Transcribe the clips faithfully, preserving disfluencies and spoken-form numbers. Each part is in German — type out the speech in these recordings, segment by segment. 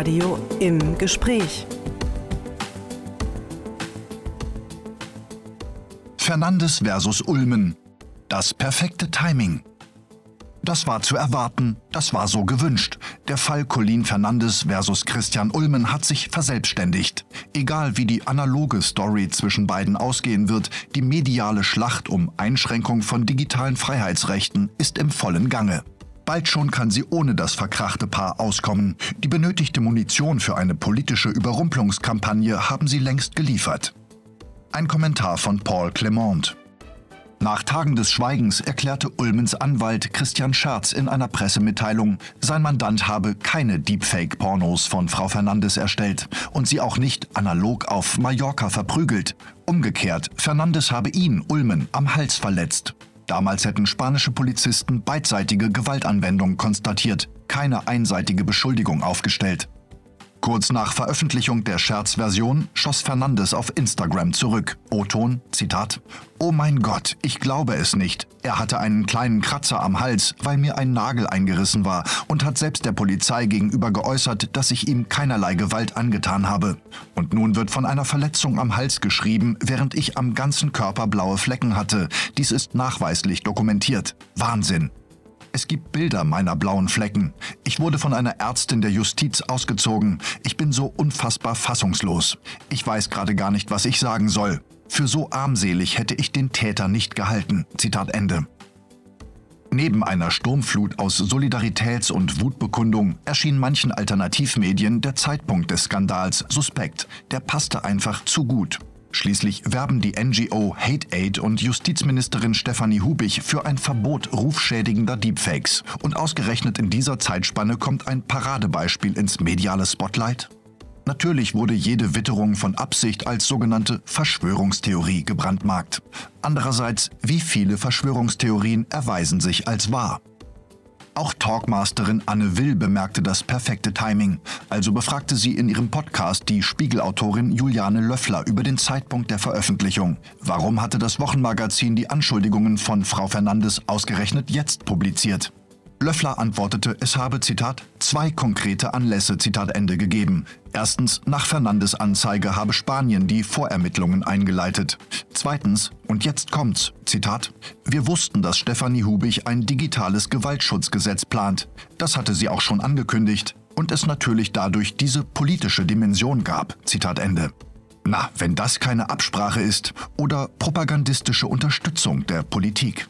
Inforadio im Gespräch. Fernandes versus Ulmen. Das perfekte Timing. Das war zu erwarten, das war so gewünscht. Der Fall Colin Fernandes versus Christian Ulmen hat sich verselbstständigt. Egal wie die analoge Story zwischen beiden ausgehen wird, die mediale Schlacht um Einschränkung von digitalen Freiheitsrechten ist im vollen Gange. Bald schon kann sie ohne das verkrachte Paar auskommen. Die benötigte Munition für eine politische Überrumpelungskampagne haben sie längst geliefert. Ein Kommentar von Paul Clement. Nach Tagen des Schweigens erklärte Ulmens Anwalt Christian Scherz in einer Pressemitteilung, sein Mandant habe keine Deepfake-Pornos von Frau Fernandes erstellt und sie auch nicht analog auf Mallorca verprügelt. Umgekehrt, Fernandes habe ihn, Ulmen, am Hals verletzt. Damals hätten spanische Polizisten beidseitige Gewaltanwendung konstatiert, keine einseitige Beschuldigung aufgestellt. Kurz nach Veröffentlichung der Scherz-Version schoss Fernandes auf Instagram zurück. O-Ton, Zitat: „Oh mein Gott, ich glaube es nicht. Er hatte einen kleinen Kratzer am Hals, weil mir ein Nagel eingerissen war und hat selbst der Polizei gegenüber geäußert, dass ich ihm keinerlei Gewalt angetan habe. Und nun wird von einer Verletzung am Hals geschrieben, während ich am ganzen Körper blaue Flecken hatte. Dies ist nachweislich dokumentiert. Wahnsinn. Es gibt Bilder meiner blauen Flecken. Ich wurde von einer Ärztin der Justiz ausgezogen. Ich bin so unfassbar fassungslos. Ich weiß gerade gar nicht, was ich sagen soll. Für so armselig hätte ich den Täter nicht gehalten." Zitat Ende. Neben einer Sturmflut aus Solidaritäts- und Wutbekundung erschien manchen Alternativmedien der Zeitpunkt des Skandals suspekt. Der passte einfach zu gut. Schließlich werben die N G O Hate Aid und Justizministerin Stefanie Hubich für ein Verbot rufschädigender Deepfakes. Und ausgerechnet in dieser Zeitspanne kommt ein Paradebeispiel ins mediale Spotlight? Natürlich wurde jede Witterung von Absicht als sogenannte Verschwörungstheorie gebrandmarkt. Andererseits, wie viele Verschwörungstheorien erweisen sich als wahr? Auch Talkmasterin Anne Will bemerkte das perfekte Timing. Also befragte sie in ihrem Podcast die Spiegel-Autorin Juliane Löffler über den Zeitpunkt der Veröffentlichung. Warum hatte das Wochenmagazin die Anschuldigungen von Frau Fernandes ausgerechnet jetzt publiziert? Löffler antwortete, es habe, Zitat, zwei konkrete Anlässe, Zitat Ende, gegeben. Erstens, nach Fernandes Anzeige habe Spanien die Vorermittlungen eingeleitet. Zweitens, und jetzt kommt's, Zitat, wir wussten, dass Stefanie Hubich ein digitales Gewaltschutzgesetz plant. Das hatte sie auch schon angekündigt und es natürlich dadurch diese politische Dimension gab, Zitat Ende. Na, wenn das keine Absprache ist oder propagandistische Unterstützung der Politik.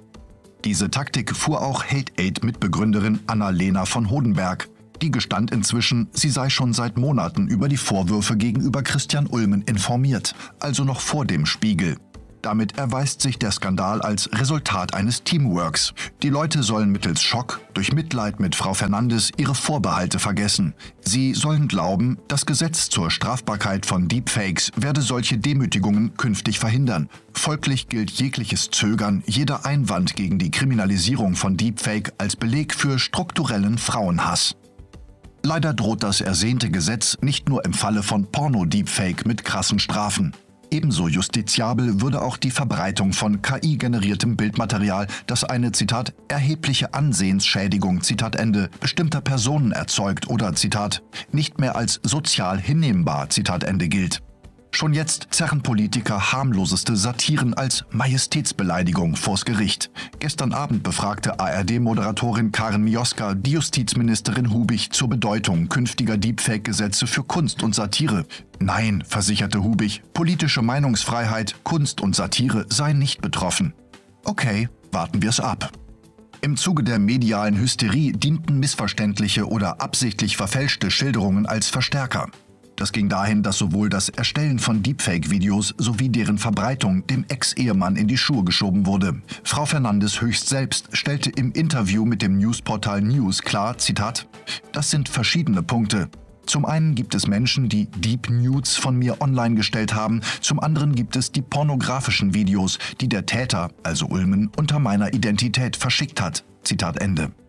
Diese Taktik fuhr auch Hate Aid-Mitbegründerin Anna-Lena von Hodenberg. Die gestand inzwischen, sie sei schon seit Monaten über die Vorwürfe gegenüber Christian Ulmen informiert, also noch vor dem Spiegel. Damit erweist sich der Skandal als Resultat eines Teamworks. Die Leute sollen mittels Schock, durch Mitleid mit Frau Fernandes ihre Vorbehalte vergessen. Sie sollen glauben, das Gesetz zur Strafbarkeit von Deepfakes werde solche Demütigungen künftig verhindern. Folglich gilt jegliches Zögern, jeder Einwand gegen die Kriminalisierung von Deepfake als Beleg für strukturellen Frauenhass. Leider droht das ersehnte Gesetz nicht nur im Falle von Porno-Deepfake mit krassen Strafen. Ebenso justiziabel würde auch die Verbreitung von K I-generiertem Bildmaterial, das eine, Zitat, erhebliche Ansehensschädigung, Zitat Ende, bestimmter Personen erzeugt oder, Zitat, nicht mehr als sozial hinnehmbar, Zitat Ende gilt. Schon jetzt zerren Politiker harmloseste Satiren als Majestätsbeleidigung vors Gericht. Gestern Abend befragte A R D-Moderatorin Karin Mioska die Justizministerin Hubich zur Bedeutung künftiger Deepfake-Gesetze für Kunst und Satire. Nein, versicherte Hubich, politische Meinungsfreiheit, Kunst und Satire seien nicht betroffen. Okay, warten wir es ab. Im Zuge der medialen Hysterie dienten missverständliche oder absichtlich verfälschte Schilderungen als Verstärker. Das ging dahin, dass sowohl das Erstellen von Deepfake-Videos sowie deren Verbreitung dem Ex-Ehemann in die Schuhe geschoben wurde. Frau Fernandes höchst selbst stellte im Interview mit dem Newsportal News klar, Zitat, das sind verschiedene Punkte. Zum einen gibt es Menschen, die Deep Nudes von mir online gestellt haben, zum anderen gibt es die pornografischen Videos, die der Täter, also Ulmen, unter meiner Identität verschickt hat. Zitat Ende.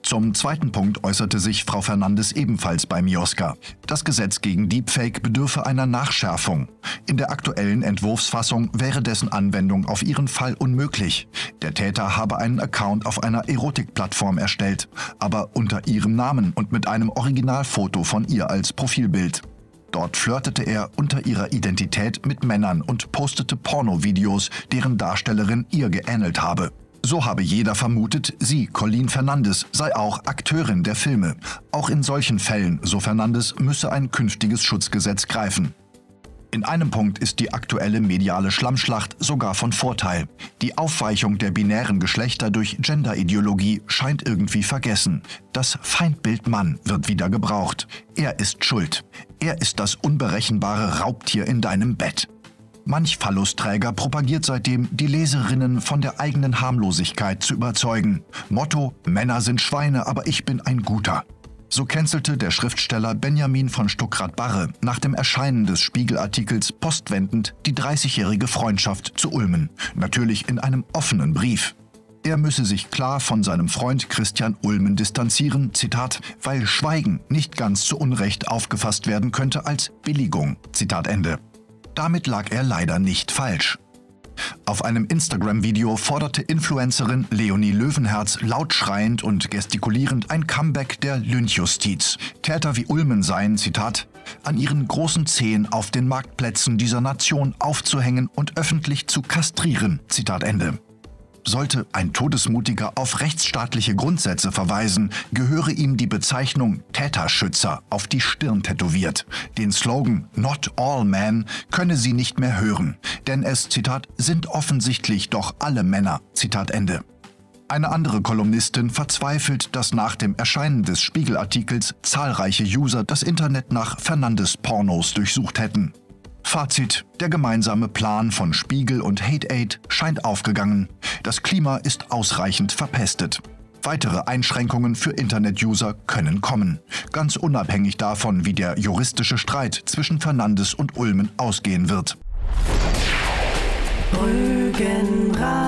Zum zweiten Punkt äußerte sich Frau Fernandes ebenfalls bei Mioska. Das Gesetz gegen Deepfake bedürfe einer Nachschärfung. In der aktuellen Entwurfsfassung wäre dessen Anwendung auf ihren Fall unmöglich. Der Täter habe einen Account auf einer Erotikplattform erstellt, aber unter ihrem Namen und mit einem Originalfoto von ihr als Profilbild. Dort flirtete er unter ihrer Identität mit Männern und postete Pornovideos, deren Darstellerin ihr geähnelt habe. So habe jeder vermutet, sie, Colleen Fernandes, sei auch Akteurin der Filme. Auch in solchen Fällen, so Fernandes, müsse ein künftiges Schutzgesetz greifen. In einem Punkt ist die aktuelle mediale Schlammschlacht sogar von Vorteil. Die Aufweichung der binären Geschlechter durch Genderideologie scheint irgendwie vergessen. Das Feindbild Mann wird wieder gebraucht. Er ist schuld. Er ist das unberechenbare Raubtier in deinem Bett. Manch Phallusträger propagiert seitdem, die Leserinnen von der eigenen Harmlosigkeit zu überzeugen. Motto: Männer sind Schweine, aber ich bin ein Guter. So cancelte der Schriftsteller Benjamin von Stuckrad-Barre nach dem Erscheinen des Spiegel-Artikels postwendend die dreißigjährige Freundschaft zu Ulmen. Natürlich in einem offenen Brief. Er müsse sich klar von seinem Freund Christian Ulmen distanzieren, Zitat, weil Schweigen nicht ganz zu Unrecht aufgefasst werden könnte als Billigung, Zitat Ende. Damit lag er leider nicht falsch. Auf einem Instagram-Video forderte Influencerin Leonie Löwenherz laut schreiend und gestikulierend ein Comeback der Lynchjustiz. Täter wie Ulmen seien, Zitat, an ihren großen Zehen auf den Marktplätzen dieser Nation aufzuhängen und öffentlich zu kastrieren, Zitat Ende. Sollte ein Todesmutiger auf rechtsstaatliche Grundsätze verweisen, gehöre ihm die Bezeichnung Täterschützer auf die Stirn tätowiert. Den Slogan Not all men könne sie nicht mehr hören, denn es, Zitat, sind offensichtlich doch alle Männer, Zitat Ende. Eine andere Kolumnistin verzweifelt, dass nach dem Erscheinen des Spiegel-Artikels zahlreiche User das Internet nach Fernandes-Pornos durchsucht hätten. Fazit: Der gemeinsame Plan von Spiegel und Hate Aid scheint aufgegangen. Das Klima ist ausreichend verpestet. Weitere Einschränkungen für Internet-User können kommen, ganz unabhängig davon, wie der juristische Streit zwischen Fernandes und Ulmen ausgehen wird.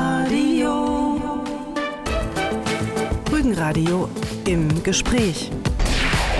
Rügenradio. Rügenradio im Gespräch.